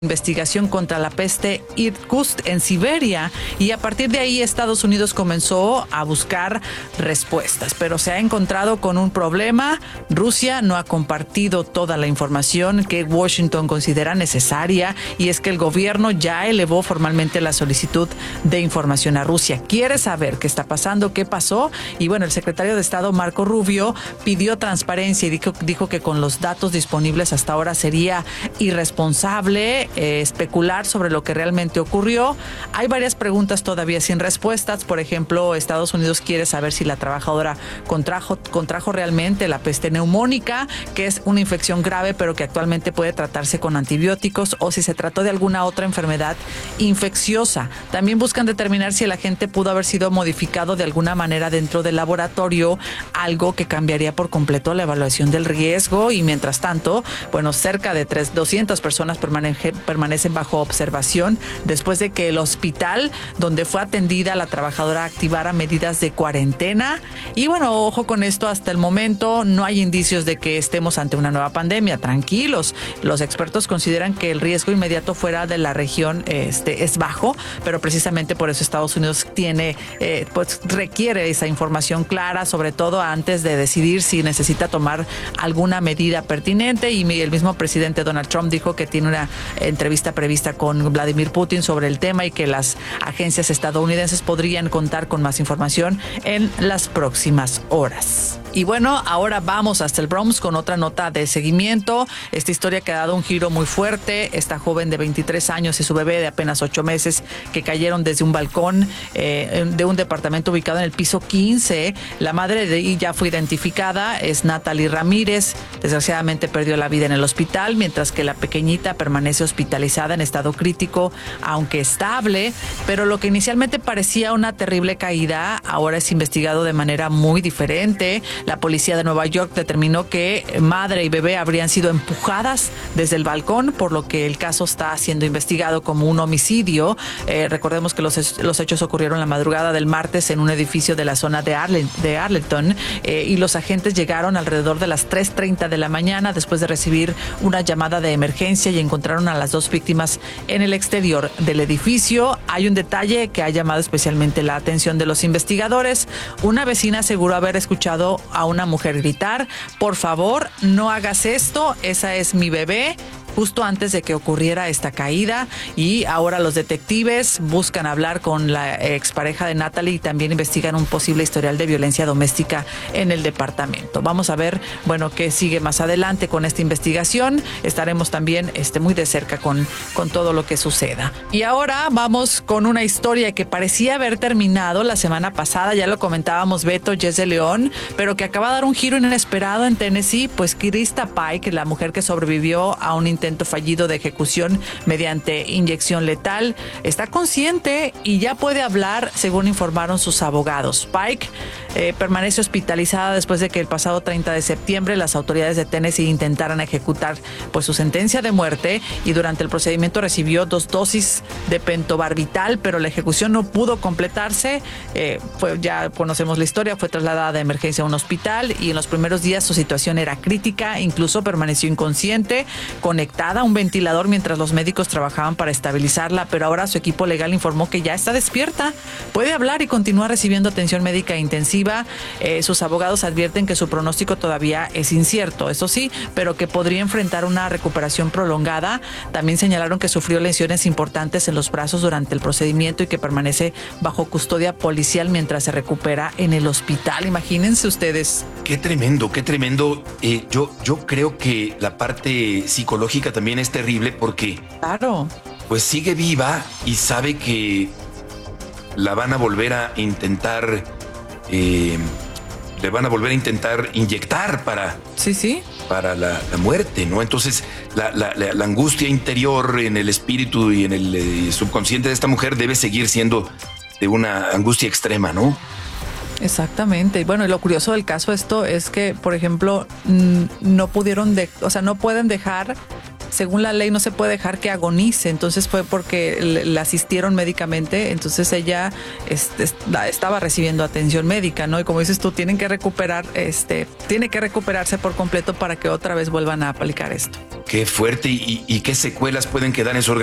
Investigación contra la peste Irkutsk en Siberia, y a partir de ahí Estados Unidos comenzó a buscar respuestas, pero se ha encontrado con un problema. Rusia no ha compartido toda la información que Washington considera necesaria, y es que el gobierno ya elevó formalmente la solicitud de información a Rusia. Quiere saber qué está pasando, qué pasó, y bueno, el secretario de Estado Marco Rubio pidió transparencia y dijo que con los datos disponibles hasta ahora sería irresponsable especular sobre lo que realmente ocurrió. Hay varias preguntas todavía sin respuestas. Por ejemplo, Estados Unidos quiere saber si la trabajadora contrajo realmente la peste neumónica, que es una infección grave pero que actualmente puede tratarse con antibióticos, o si se trató de alguna otra enfermedad infecciosa. También buscan determinar si el agente pudo haber sido modificado de alguna manera dentro del laboratorio, algo que cambiaría por completo la evaluación del riesgo. Y mientras tanto, bueno, cerca de 200 personas permanecen bajo observación después de que el hospital donde fue atendida la trabajadora activara medidas de cuarentena. Y bueno, ojo con esto, hasta el momento no hay indicios de que estemos ante una nueva pandemia. Tranquilos, los expertos consideran que el riesgo inmediato fuera de la región es bajo, pero precisamente por eso Estados Unidos requiere esa información clara, sobre todo antes de decidir si necesita tomar alguna medida pertinente. Y el mismo presidente Donald Trump dijo que tiene una entrevista prevista con Vladimir Putin sobre el tema y que las agencias estadounidenses podrían contar con más información en las próximas horas. Y bueno, ahora vamos hasta el Bronx con otra nota de seguimiento. Esta historia que ha dado un giro muy fuerte. Esta joven de 23 años y su bebé de apenas 8 meses que cayeron desde un balcón de un departamento ubicado en el piso 15. La madre de ella ya fue identificada, es Natalie Ramírez. Desgraciadamente perdió la vida en el hospital, mientras que la pequeñita permanece hospitalizada en estado crítico, aunque estable. Pero lo que inicialmente parecía una terrible caída, ahora es investigado de manera muy diferente. La policía de Nueva York determinó que madre y bebé habrían sido empujadas desde el balcón, por lo que el caso está siendo investigado como un homicidio. Recordemos que los hechos ocurrieron la madrugada del martes en un edificio de la zona de Arlington, y los agentes llegaron alrededor de las 3:30 de la mañana después de recibir una llamada de emergencia y encontraron a las dos víctimas en el exterior del edificio. Hay un detalle que ha llamado especialmente la atención de los investigadores. Una vecina aseguró haber escuchado a una mujer gritar: "Por favor, no hagas esto, esa es mi bebé", justo antes de que ocurriera esta caída. Y ahora los detectives buscan hablar con la expareja de Natalie y también investigan un posible historial de violencia doméstica en el departamento. Vamos a ver, bueno, qué sigue más adelante con esta investigación. Estaremos también muy de cerca con todo lo que suceda. Y ahora vamos con una historia que parecía haber terminado la semana pasada, ya lo comentábamos Beto, Jess de León, pero que acaba de dar un giro inesperado en Tennessee, pues Krista Pike, la mujer que sobrevivió a un intento fallido de ejecución mediante inyección letal, está consciente y ya puede hablar, según informaron sus abogados. Pike permanece hospitalizada después de que el pasado 30 de septiembre las autoridades de Tennessee intentaran ejecutar pues su sentencia de muerte, y durante el procedimiento recibió 2 dosis de pentobarbital, pero la ejecución no pudo completarse. Ya conocemos la historia, fue trasladada de emergencia a un hospital y en los primeros días su situación era crítica, incluso permaneció inconsciente, conectada a un ventilador mientras los médicos trabajaban para estabilizarla, pero ahora su equipo legal informó que ya está despierta, puede hablar y continúa recibiendo atención médica intensiva. Sus abogados advierten que su pronóstico todavía es incierto, eso sí, pero que podría enfrentar una recuperación prolongada. También señalaron que sufrió lesiones importantes en los brazos durante el procedimiento y que permanece bajo custodia policial mientras se recupera en el hospital. Imagínense ustedes. Qué tremendo, qué tremendo. Yo creo que la parte psicológica también es terrible porque, claro, pues sigue viva y sabe que la van a volver a intentar, le van a volver a intentar inyectar para la muerte, ¿no? Entonces la angustia interior en el espíritu y en el subconsciente de esta mujer debe seguir siendo de una angustia extrema, ¿no? Exactamente. Y bueno, y lo curioso del caso es que, por ejemplo, no pueden dejar según la ley no se puede dejar que agonice, entonces fue porque la asistieron médicamente, entonces ella estaba recibiendo atención médica, ¿no? Y como dices tú, tiene que recuperarse por completo para que otra vez vuelvan a aplicar esto. Qué fuerte y qué secuelas pueden quedar en su organismo.